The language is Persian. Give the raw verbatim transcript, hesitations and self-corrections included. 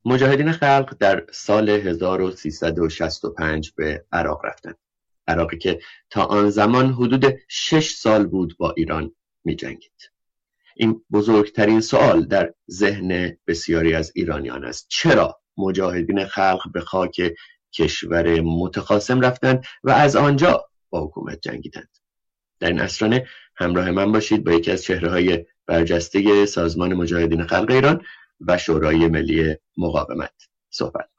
مجاهدین خلق در سال هزار و سیصد و شصت و پنج به عراق رفتند. عراقی که تا آن زمان حدود شش سال بود با ایران می جنگید. این بزرگترین سوال در ذهن بسیاری از ایرانیان است: چرا مجاهدین خلق به خاک کشور متخاصم رفتند و از آنجا با حکومت جنگیدند؟ در این عصرانه همراه من باشید با یکی از چهره‌های برجسته سازمان مجاهدین خلق ایران و شورای ملی مقاومت صحبت.